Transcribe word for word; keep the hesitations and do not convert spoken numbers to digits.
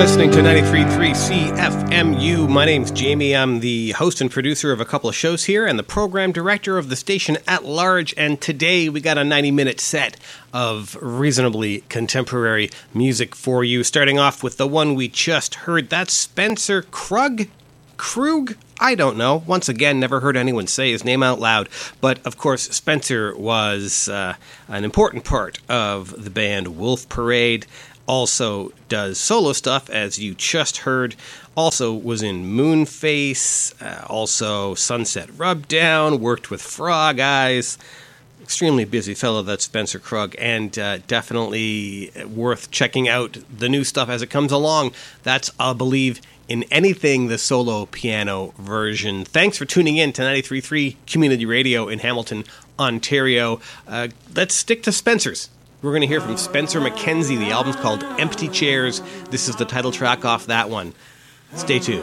listening to ninety-three point three C F M U. My name's Jamie. I'm the host and producer of a couple of shows here and the program director of the station at large. And today we got a ninety-minute set of reasonably contemporary music for you. Starting off with the one we just heard. That's Spencer Krug? Krug? I don't know. Once again, never heard anyone say his name out loud. But, of course, Spencer was uh, an important part of the band Wolf Parade. Also does solo stuff, as you just heard. Also was in Moonface. Uh, also Sunset Rubdown. Worked with Frog Eyes. Extremely busy fellow, that's Spencer Krug. And uh, definitely worth checking out the new stuff as it comes along. That's, I believe, in anything the solo piano version. Thanks for tuning in to ninety-three point three Community Radio in Hamilton, Ontario. Uh, let's stick to Spencer's. We're going to hear from Spencer McKenzie. The album's called Empty Chairs. This is the title track off that one. Stay tuned.